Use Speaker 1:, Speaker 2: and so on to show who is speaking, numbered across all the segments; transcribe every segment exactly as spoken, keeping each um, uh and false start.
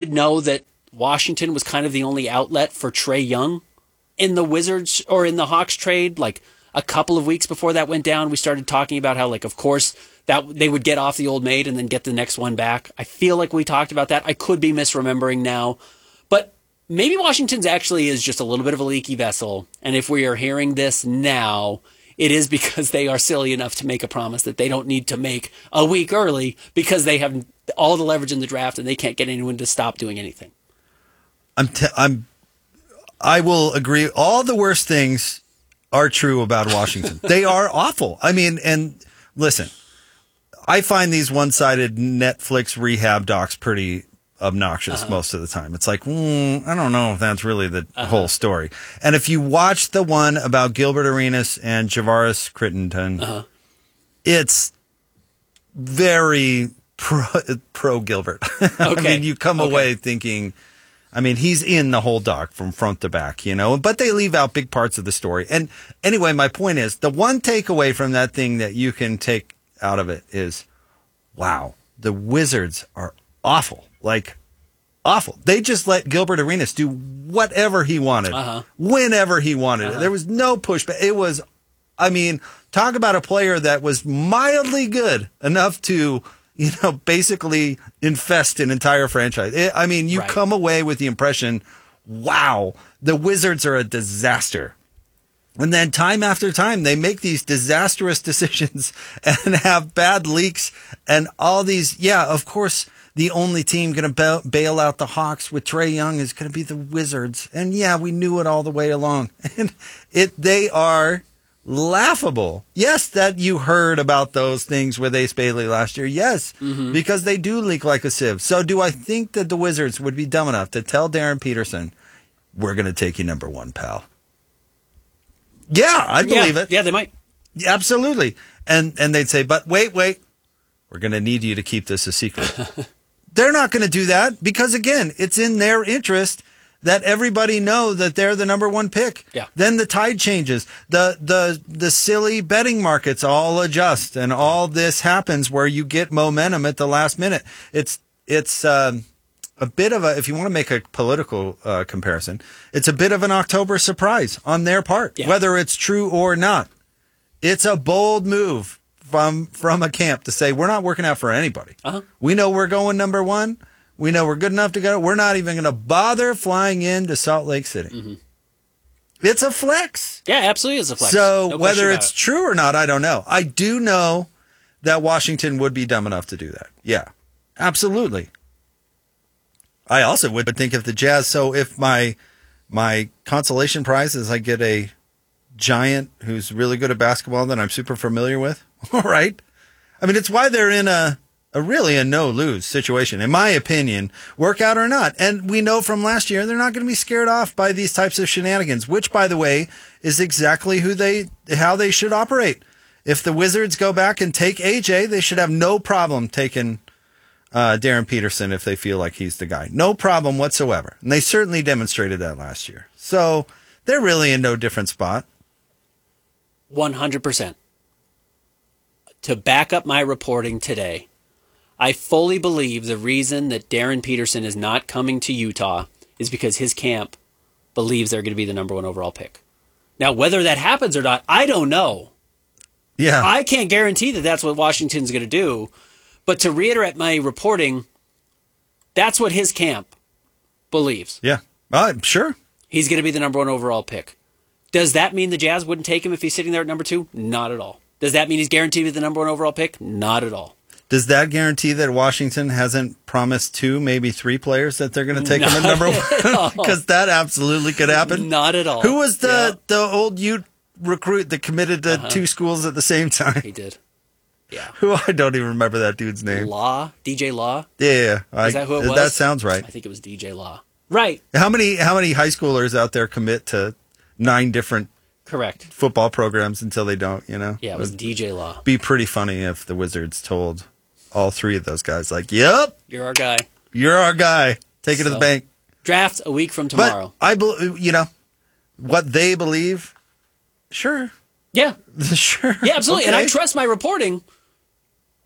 Speaker 1: did know that Washington was kind of the only outlet for Trae Young in the Wizards or in the Hawks trade. Like a couple of weeks before that went down, we started talking about how, like, of course, that they would get off the old maid and then get the next one back. I feel like we talked about that. I could be misremembering now, but maybe Washington's actually is just a little bit of a leaky vessel. And if we are hearing this now, it is because they are silly enough to make a promise that they don't need to make a week early because they have all the leverage in the draft and they can't get anyone to stop doing anything.
Speaker 2: I'm, t- I'm, I will agree. All the worst things are true about Washington. They are awful. I mean, and listen, I find these one-sided Netflix rehab docs pretty obnoxious uh-huh. most of the time. It's like, mm, I don't know if that's really the uh-huh. whole story. And if you watch the one about Gilbert Arenas and Javaris Crittenton, uh-huh. it's very pro, pro Gilbert. Okay. I mean, you come okay. away thinking, I mean, he's in the whole doc from front to back, you know, but they leave out big parts of the story. And anyway, my point is, the one takeaway from that thing that you can take out of it is, wow, the Wizards are awful. Like, awful. They just let Gilbert Arenas do whatever he wanted, uh-huh. whenever he wanted uh-huh. it. There was no pushback. It was, I mean, talk about a player that was mildly good enough to, you know, basically infest an entire franchise. It, I mean, you right. come away with the impression, wow, the Wizards are a disaster. And then time after time, they make these disastrous decisions and have bad leaks and all these. Yeah, of course, the only team going to bail out the Hawks with Trae Young is going to be the Wizards. And yeah, we knew it all the way along. And it they are laughable. Yes, that you heard about those things with Ace Bailey last year. Yes, mm-hmm. because they do leak like a sieve. So do I think that the Wizards would be dumb enough to tell Darren Peterson, we're going to take you number one, pal? Yeah, I believe
Speaker 1: yeah,
Speaker 2: it.
Speaker 1: Yeah, they might.
Speaker 2: Absolutely. And and they'd say, but wait, wait, we're going to need you to keep this a secret. They're not going to do that because, again, it's in their interest that everybody know that they're the number one pick.
Speaker 1: Yeah.
Speaker 2: Then the tide changes. The the the silly betting markets all adjust, and all this happens where you get momentum at the last minute. It's it's um, a bit of a, if you want to make a political uh, comparison, it's a bit of an October surprise on their part, yeah. whether it's true or not. It's a bold move from from a camp to say, we're not working out for anybody. Uh-huh. We know we're going number one. We know we're good enough to go. We're not even going to bother flying into Salt Lake City. Mm-hmm. It's a flex.
Speaker 1: Yeah, absolutely it's a flex.
Speaker 2: So
Speaker 1: no
Speaker 2: whether it's
Speaker 1: it.
Speaker 2: true or not, I don't know. I do know that Washington would be dumb enough to do that. Yeah, absolutely. I also would think if the Jazz, so if my my consolation prize is I get a giant who's really good at basketball that I'm super familiar with, all right. I mean, it's why they're in a, a really a no-lose situation, in my opinion, workout or not. And we know from last year they're not going to be scared off by these types of shenanigans, which, by the way, is exactly who they how they should operate. If the Wizards go back and take A J, they should have no problem taking uh, Darren Peterson if they feel like he's the guy. No problem whatsoever. And they certainly demonstrated that last year. So they're really in no different spot.
Speaker 1: one hundred percent. To back up my reporting today, I fully believe the reason that Darren Peterson is not coming to Utah is because his camp believes they're going to be the number one overall pick. Now, whether that happens or not, I don't know.
Speaker 2: Yeah.
Speaker 1: I can't guarantee that that's what Washington's going to do. But to reiterate my reporting, that's what his camp believes.
Speaker 2: Yeah. Uh, sure.
Speaker 1: He's going to be the number one overall pick. Does that mean the Jazz wouldn't take him if he's sitting there at number two? Not at all. Does that mean he's guaranteed with the number one overall pick? Not at all.
Speaker 2: Does that guarantee that Washington hasn't promised two, maybe three players that they're going to take Not him at number one? Because that absolutely could happen.
Speaker 1: Not at all.
Speaker 2: Who was the, yeah. the old Ute recruit that committed to uh-huh. two schools at the same time?
Speaker 1: He did. Yeah.
Speaker 2: Who I don't even remember that dude's name.
Speaker 1: Law? D J Law?
Speaker 2: Yeah. yeah.
Speaker 1: Is
Speaker 2: I,
Speaker 1: that who it was?
Speaker 2: That sounds right.
Speaker 1: I think it was D J Law. Right.
Speaker 2: How many how many high schoolers out there commit to nine different
Speaker 1: correct
Speaker 2: football programs until they don't, you know?
Speaker 1: Yeah, it was D J Law.
Speaker 2: Be pretty funny if the Wizards told all three of those guys, like, yep.
Speaker 1: You're our guy.
Speaker 2: You're our guy. Take it so, to the bank.
Speaker 1: Draft a week from tomorrow.
Speaker 2: But I believe, you know, what they believe, sure.
Speaker 1: Yeah.
Speaker 2: Sure.
Speaker 1: Yeah, absolutely.
Speaker 2: Okay.
Speaker 1: And I trust my reporting.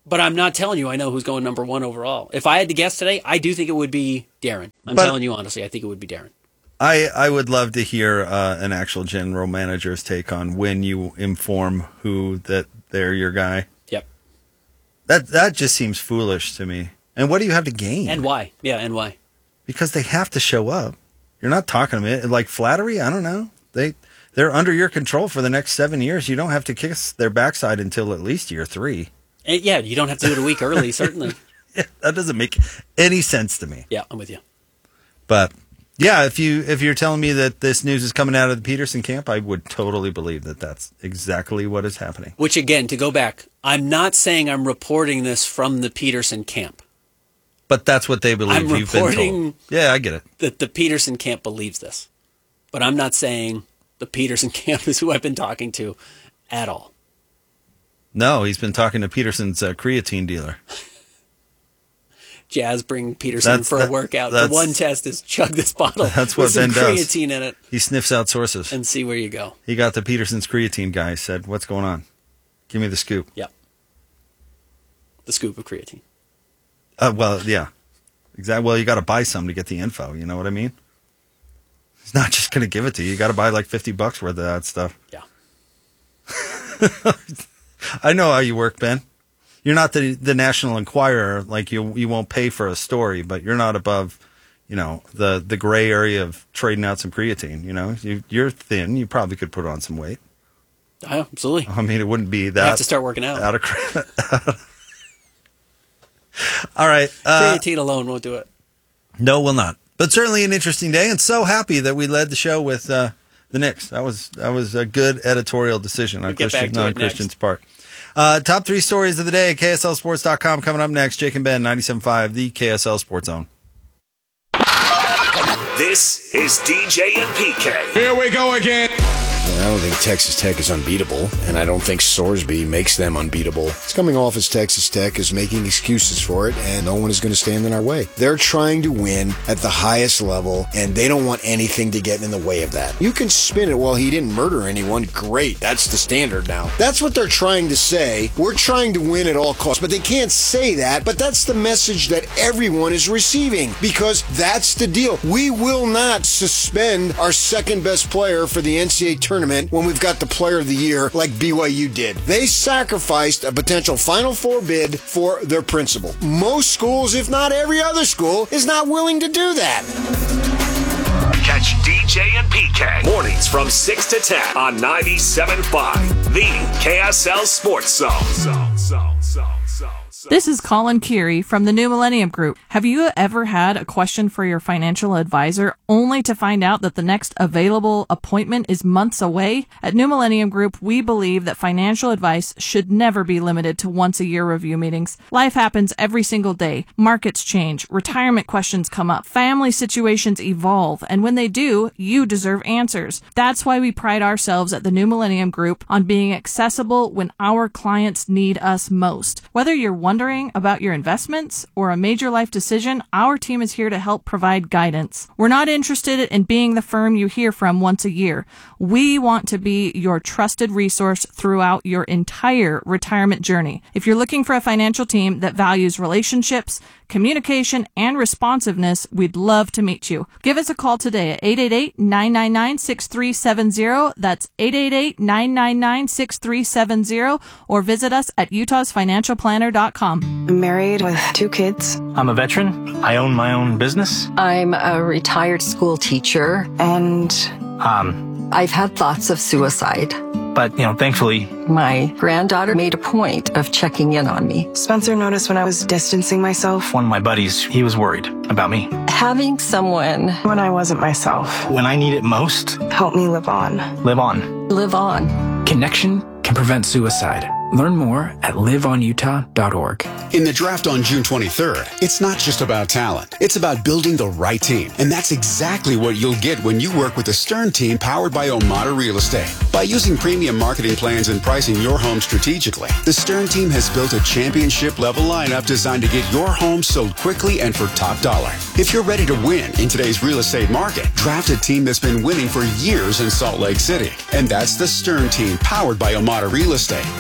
Speaker 1: But I'm not telling you I know who's going number one overall. If I had to guess today, I do think it would be Darren. I'm
Speaker 2: But-
Speaker 1: telling you honestly, I think it would be Darren.
Speaker 2: I, I would love to hear uh, an actual general manager's take on when you inform who that they're your guy.
Speaker 1: Yep.
Speaker 2: That that just seems foolish to me. And what do you have to gain?
Speaker 1: And why? Yeah, and why?
Speaker 2: Because they have to show up. You're not talking to me like flattery. I don't know. They they're under your control for the next seven years. You don't have to kiss their backside until at least year three.
Speaker 1: And yeah, you don't have to do it a week early, certainly.
Speaker 2: Yeah, that doesn't make any sense to me.
Speaker 1: Yeah, I'm with you.
Speaker 2: But yeah, if you if you're telling me that this news is coming out of the Peterson camp, I would totally believe that that's exactly what is happening.
Speaker 1: Which again, to go back, I'm not saying I'm reporting this from the Peterson camp.
Speaker 2: But that's what they believe.
Speaker 1: I'm
Speaker 2: You've been
Speaker 1: reporting
Speaker 2: told. Yeah, I get it.
Speaker 1: that the Peterson camp believes this. But I'm not saying the Peterson camp is who I've been talking to at all.
Speaker 2: No, he's been talking to Peterson's uh, creatine dealer.
Speaker 1: Jazz bring Peterson
Speaker 2: That's-
Speaker 1: for
Speaker 2: that-
Speaker 1: a workout. The
Speaker 2: that's-
Speaker 1: one test is chug this bottle
Speaker 2: That's
Speaker 1: with
Speaker 2: what
Speaker 1: some
Speaker 2: Ben does.
Speaker 1: creatine in it
Speaker 2: He sniffs out sources.
Speaker 1: and see where you go.
Speaker 2: He got the Peterson's creatine guy. Said, "What's going on? Give me the scoop."
Speaker 1: Yep. The scoop of creatine.
Speaker 2: Uh, well, yeah, exactly. Well, you got to buy some to get the info. You know what I mean? He's not just going to give it to you. You got to buy like fifty bucks worth of that stuff.
Speaker 1: Yeah.
Speaker 2: I know how you work, Ben. You're not the the National Enquirer. Like you, you won't pay for a story, but you're not above, you know, the the gray area of trading out some creatine. You know, you, you're thin. You probably could put on some weight.
Speaker 1: Yeah, absolutely.
Speaker 2: I mean, it wouldn't be
Speaker 1: I
Speaker 2: that.
Speaker 1: have to start working out.
Speaker 2: out of. cra- All right. Uh,
Speaker 1: Creatine alone won't do it.
Speaker 2: no, will not. But certainly an interesting day, and so happy that we led the show with uh, the Knicks. That was that was a good editorial decision on
Speaker 1: We'll get back
Speaker 2: Christian
Speaker 1: to
Speaker 2: on
Speaker 1: it next.
Speaker 2: Christian's part. Uh, top three stories of the day, K S L sports dot com coming up next. Jake and Ben, ninety-seven point five, the K S L Sports Zone.
Speaker 3: This is D J and P K.
Speaker 4: Here we go again.
Speaker 5: I don't think Texas Tech is unbeatable, and I don't think Sorsby makes them unbeatable. It's coming off as Texas Tech is making excuses for it, and no one is going to stand in our way. They're trying to win at the highest level, and they don't want anything to get in the way of that. You can spin it, well, he didn't murder anyone. Great, that's the standard now. That's what they're trying to say. We're trying to win at all costs, but they can't say that, but that's the message that everyone is receiving, because that's the deal. We will not suspend our second best player for the N C double A tournament when we've got the player of the year like B Y U did. They sacrificed a potential Final Four bid for their principal. Most schools, if not every other school, is not willing to do that.
Speaker 3: Catch D J and P K mornings from six to ten on ninety-seven point five, the K S L Sports Zone. Zone, zone, zone, zone.
Speaker 6: This is Colin Curie from the New Millennium Group. Have you ever had a question for your financial advisor only to find out that the next available appointment is months away? At New Millennium Group, we believe that financial advice should never be limited to once a year review meetings. Life happens every single day. Markets change, retirement questions come up, family situations evolve, and when they do, you deserve answers. That's why we pride ourselves at the New Millennium Group on being accessible when our clients need us most. Whether you're wondering about your investments or a major life decision, our team is here to help provide guidance. We're not interested in being the firm you hear from once a year. We want to be your trusted resource throughout your entire retirement journey. If you're looking for a financial team that values relationships, communication, and responsiveness, we'd love to meet you. Give us a call today at eight eight eight, nine nine nine, six three seven zero. That's eight eight eight, nine nine nine, six three seven zero, or visit us at utahs financial planner dot com.
Speaker 7: I'm married with two kids.
Speaker 8: I'm a veteran. I own my own business.
Speaker 9: I'm a retired school teacher.
Speaker 7: And
Speaker 8: Um,
Speaker 9: I've had thoughts of suicide.
Speaker 8: but, you know, thankfully,
Speaker 9: My granddaughter made a point of checking in on me.
Speaker 7: Spencer noticed when I was distancing myself.
Speaker 8: one of my buddies, he was worried about me.
Speaker 9: Having someone
Speaker 7: When I wasn't myself.
Speaker 8: When I need it most,
Speaker 7: Help me live on.
Speaker 8: live on.
Speaker 9: live on.
Speaker 10: Connection can prevent suicide. Learn more at live on utah dot org.
Speaker 11: In the draft on June twenty-third, it's not just about talent. It's about building the right team. And that's exactly what you'll get when you work with the Stern team powered by Omada Real Estate. By using premium marketing plans and pricing your home strategically, the Stern team has built a championship-level lineup designed to get your home sold quickly and for top dollar. If you're ready to win in today's real estate market, draft a team that's been winning for years in Salt Lake City. And that's the Stern team powered by Omada Real Estate. Go to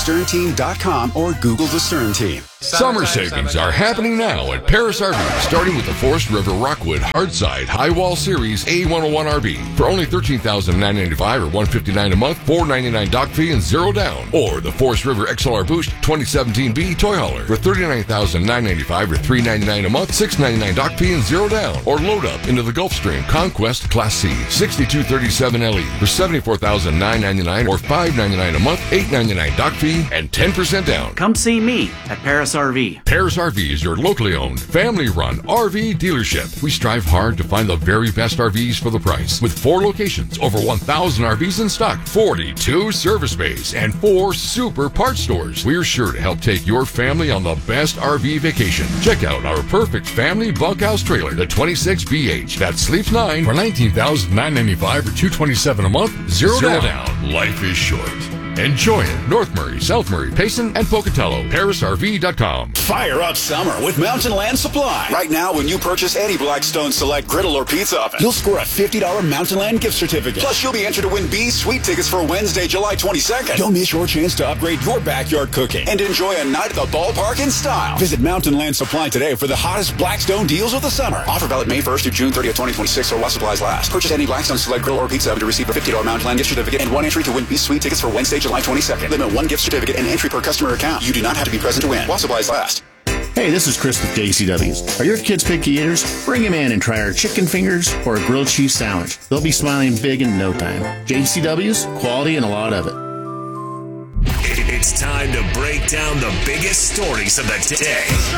Speaker 11: stern team dot com or Google the Stern Team.
Speaker 4: Summer savings are happening now at Paris R V, starting with the Forest River Rockwood Hardside High Wall Series A one oh one R V for only thirteen thousand nine hundred ninety-five dollars or one hundred fifty-nine dollars a month, four hundred ninety-nine dollars dock fee and zero down. Or the Forest River X L R Boost twenty seventeen B Toy Hauler for thirty-nine thousand nine hundred ninety-five dollars or three hundred ninety-nine dollars a month, six hundred ninety-nine dollars dock fee and zero down. Or load up into the Gulfstream Conquest Class C sixty-two thirty-seven L E for seventy-four thousand nine hundred ninety-nine dollars or five hundred ninety-nine dollars a month, eight hundred ninety-nine dollars dock fee and ten percent down.
Speaker 12: Come see me at Paris R V.
Speaker 4: Paris R V is your locally owned, family-run R V dealership. We strive hard to find the very best R Vs for the price. With four locations, over one thousand R Vs in stock, forty-two service bays, and four super parts stores, we're sure to help take your family on the best R V vacation. Check out our perfect family bunkhouse trailer, the twenty-six B H, that sleeps nine for nineteen thousand nine hundred ninety-five dollars or two hundred twenty-seven dollars a month, zero, zero down. down. Life is short. Enjoy it. North Murray, South Murray, Payson, and Pocatello. Paris R V dot com.
Speaker 11: Fire up summer with Mountain Land Supply. Right now, when you purchase any Blackstone Select griddle or pizza oven, you'll score a fifty dollars Mountain Land gift certificate. Plus, you'll be entered to win B's Sweet tickets for Wednesday, July twenty-second. Don't miss your chance to upgrade your backyard cooking and enjoy a night at the ballpark in style. Visit Mountain Land Supply today for the hottest Blackstone deals of the summer. Offer valid May first through June thirtieth, twenty twenty-six, or while supplies last. Purchase any Blackstone Select griddle or pizza oven to receive a fifty dollars Mountain Land gift certificate and one entry to win B's Sweet tickets for Wednesday, July twenty-second. Limit one gift certificate and entry per customer account. You do not have to be present to win while supplies last.
Speaker 13: Hey, this is Chris with J C W's. Are your kids picky eaters? Bring them in and try our chicken fingers or a grilled cheese sandwich. They'll be smiling big in no time. J C W's, quality and a lot of it.
Speaker 3: It's time to break down the biggest stories of the day.